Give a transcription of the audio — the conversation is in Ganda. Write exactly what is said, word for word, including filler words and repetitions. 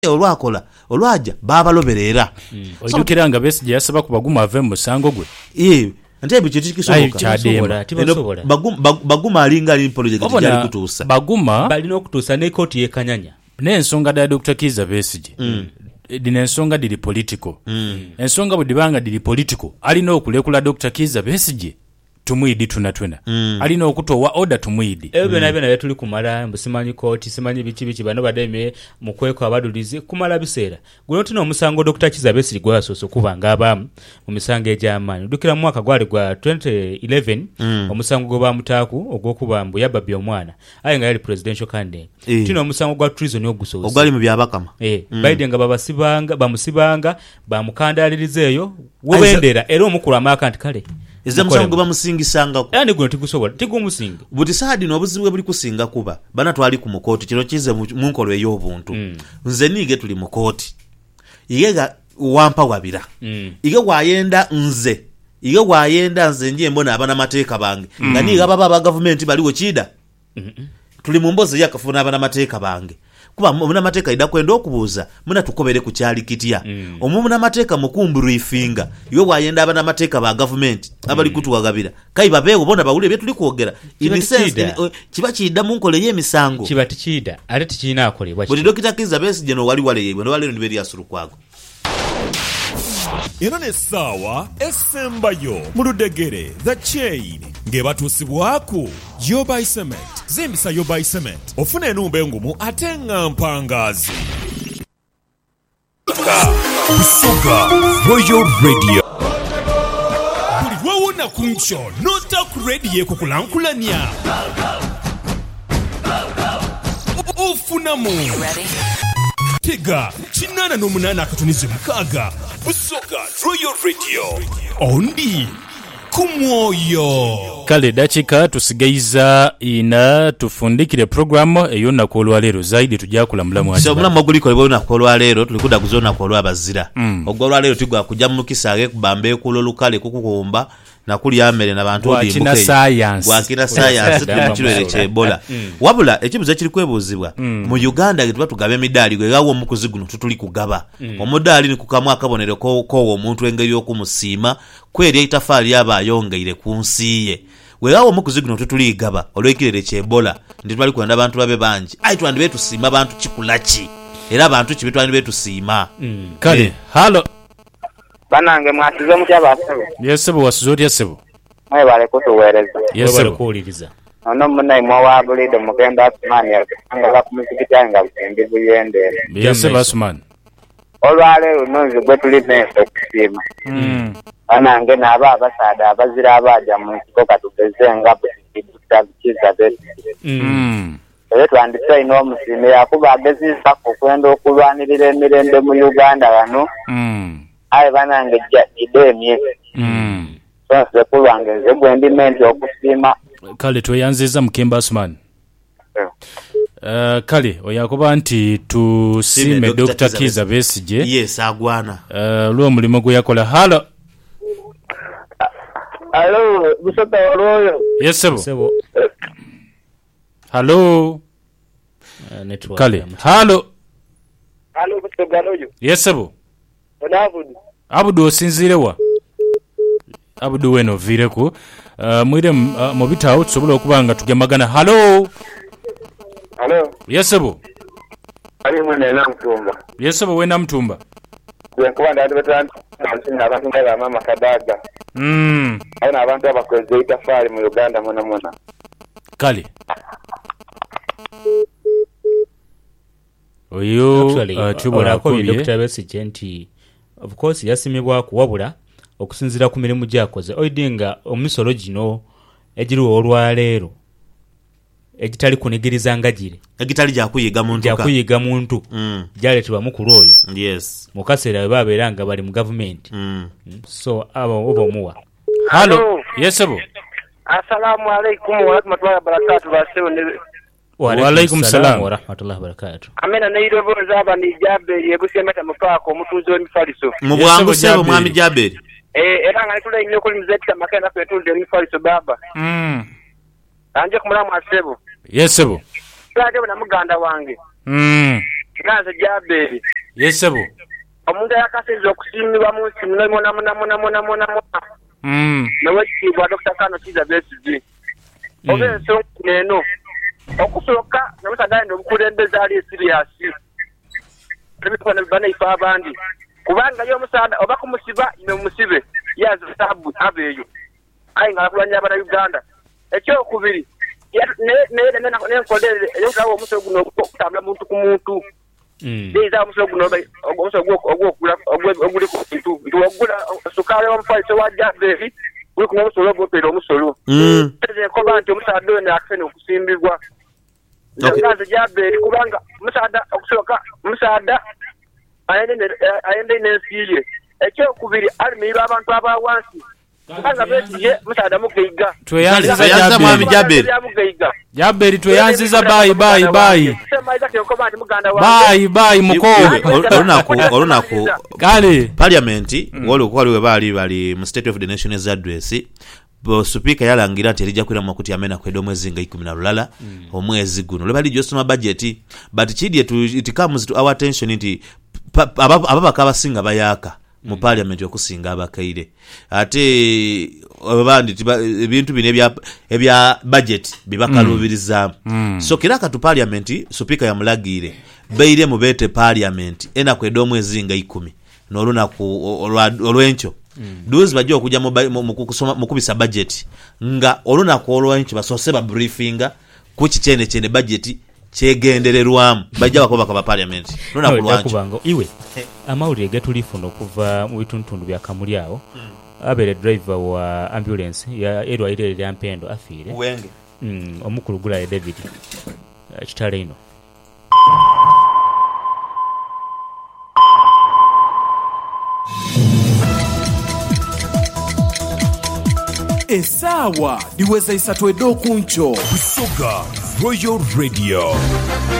olwakola olwaja babaloberera ojukira nga Besigye yasaba ku Baguma ave mu musango gwe eh ante ebyo kikisoboka Baguma alinga ali project jali kutuusa Baguma balina okutuusa ne koti ye Kanyanya n'ensonga da Doctor Kizza Besigye dina ensonga dili political ensonga bwe dibanga dili political alina okulekula Doctor Kizza Besigye tumuyidi tunatwena mm. alina okutowa order tumuyidi ebe na ebe na tuli kumala mbusimanyi koti simanyi bichi bichi bano bademe mukweko abadulize kumala bisera guno tino omusango Doctor Kizza Besigye gwasoso kubanga abamu mu misango ejamani dukira mu mwaka gwali gwa twenty eleven mm. omusango gwo bamutaku ogwokubambu yababye omwana ayenga yali presidential candidate e. tino omusango gwa treason ogusoso ogali mu byabakama eh mm. Biden nga babasibanga bamusibanga bamukandalirizeyo wobendera era omukulu amaka antikale Eza musango bamusingisanga yani guno tigusobola tigumusinga buti saadi n'obuzibwe buli kusinga kuba bana twali ku mukoti kino kize mu nkolo ey'obuntu mm. nze niige tuli mu koti yega wampa wabira mm. ige wayenda nze ige wayenda nze nje mbona abana mateeka bange mm. nga niga baba ba government baliwo chida mm -mm. tuli mu mbozi yakafuna abana mateeka bange kuba muna mateeka ida kwenda okubuuza muna tukobere ku kyali kitya mm. omumuna mateeka mukumburu ifinga yo wayenda abana mateeka ba government abali mm. kutuwagabira kai babewo bona bawule bye tuli kwogera in sense kiba kidda mu nkole y'emisango kiba tikida ate tikina akolebwa buli Doctor Kizza Besigye no wali wale yebwe no wale ndiberi asuru kwago ino ne sawa esembayo muludegere the chain ngebatuusibwaku Yobai Cement zimbisa Yobai Cement ofuna enumba engumu ate nga mpangazi Busoga Royal Radio buli wawona kuncho nota ku radio kukulankulanya ofuna mu Tiga chinana nomunana akatunize mukaga Busoga Royal Radio ondi kumwoyo kale dakika tusigaiza ina tufundikire programu eyo nakolwa lero zaidi tujja kulamula mwaji so mulamu guliko lebo nakolwa lero tulikuda kuzona kolwa bazira mm. ogolwa lero tigwa kujja mukisage kubambe kulolukale kukukomba na kuli amere na bantu odi mbuke science gwakira science tumchirere chebola mm. wabula ekibuza kiri kwebuzibwa mm. mu Uganda gitwa tugabe midali gwe gawo mukuziguno tutuli kugaba mm. omudali ni kukamwa akabonere ko ko omuntu engeri okumusima kweri itafali yaba yongeire kunsiye we gawo mukuziguno tutuli gaba olwekirere chebola ndi twali kwenda abantu babe banji ai twandi betu sima abantu chikulachi era abantu chibetwani betu sima mm. kale eh. halo banange mwasize mutya basebe yesebo wasuzoti yesebo mwe bale kutuwereza yesebo kuuliriza ono munai mwa wabulido mugenda Asmani yakanga kumuzikiti anga butembe buyende yesebo Asmani olwale runonzi gwe tuli nese kusima mm banange naba abasada abazira abaja mu kiko katugezenga Doctor Kizza Besigye mm Eyo twandisa ino musime yakuba agezisa okwenda okulwanirira emirembe mu Uganda wano mm ai banange idemye mm so se kulwange ze gwendi menti okusima kale toyanziza mukemba Asmani Uh, kale oyakuba nti tusime Doctor Kizza Besigye yes agwana uh, lwo mulimo gwe yakola halo Hello Busoga Royo yesebo sebo halo uh, network kale halo Hello Busoga Royo yesebo onabudu abudu osinzirewa abudu weno vireko uh, mwire uh, mobita out sobola okubanga tugemagana halo Hello yesebo ali mwene na mtumba yesebo wena mtumba kuba ndandi betandi nansina abantu ngaba mama kadaga mm ana abantu abakoze itafari mu Uganda mona mona kale oyo uh, tubona ko Doctor Besigye nti of course yasimibwa kuwabula okusinzira ku mirimu gyakoze oidinga omisolo gino egiriwo olwaleero egitali kunigiriza ngagire egitali ja kuyiga muntu ja kuyiga muntu mm. jaletwa mukulu oyo yes mukasera baberanga bali mu government mm. so abo obo muwa halo yesebo assalamu alaykum wa rahmatullahi wa barakatuh basewe wa alaykum salam wa rahmatullahi wa barakatuh amena nairobo zaba ni Jaberi yebusemeta mufako omutunzo emifaliso mu bwangu sebo mwami Jaberi eh era ngani tule nnyo kuli mzeti makana petunzo emifaliso baba mm anje kumula mwasebo yesebo twaje na muganda wange mm Naze Jaberi. Yes sebo. Omuntu yakaseze okusiimibwa mu nsi muno mona mona mona mona mona mona. Mm. Nawe kibwa Doctor Kano Kiza Besigye. Obe ensonga eno. Okusooka namusaganda obukulembeze ali serious. Ebikona bana ifa abandi. Kubanga yo musada oba kumusiba ime musibe. Yazo sabu abeyo. Ayi ngala kulanya abana Uganda. Ekyo kubiri. Ya ne ne ne ne nkodere yo kawo musogu no kutambula muntu ku muntu. Mm. Biza musogu no omusogu ogwokula oguli ku muntu. Ndogula sukale wa mfaise wa Jaberi. Uri ku musolo gopero omusolo. Mm. Eze ko bantu musada ne akene okusimbirwa. Naze Jaberi kubanga musada okusoka musada ayende ayende nesiye. Ekyo kubiri alimi abantu abawansi. Kanga Besigye musada mugeiga. Tweyanziza Yanza mwami Jaberi. Jaberi tweyanziza bayi bayi bayi. Bayi bayi mukowe. Olunaku olunaku Kale parliament wali kwali we bali bali mu State of the Nation's address. Bo speaker yalangira nti elijja kwira makuti amena kwedo mwezi nga ikumi na lulala omwezi guno. Lwe bali josoma budget but chidie to it comes to our attention nti ababaka abasinga bayaka mu parliament okusinga abakaire ate abandi ebintu bine ebya ebya budget bibakalubiriza mm. So kiraka tu parliament speaker ya mulagire beire mu bete parliament ena kwedo mwezi nga ikumi n'oluna ku olwencho mm. Duzi bajjo okujja mu kusoma mu kubisa budget nga oluna ku olwencho basose ba briefinga ku kichene chene budget kyegendererwamu bajja bakoba ka parliament nona kulwanje kubango iwe amawulire getulifuna okuva mu bituntundu bya kamuli awo mm. Abere driver wa ambulance ya erwa ile ya mpendo afire wenge mm omukulu gula ya David uh, kitale ino Esawa diweza isatwe do kuncho Busoga Royal Radio.